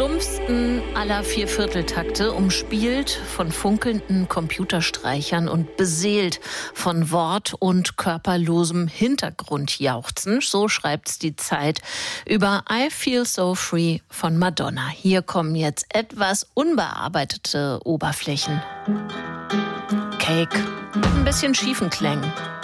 stumpfsten aller Viervierteltakte, umspielt von funkelnden Computerstreichern und beseelt von Wort- und körperlosem Hintergrundjauchzen. So schreibt's die Zeit über I Feel So Free von Madonna. Hier kommen jetzt etwas unbearbeitete Oberflächen. Cake mit ein bisschen schiefen Klängen.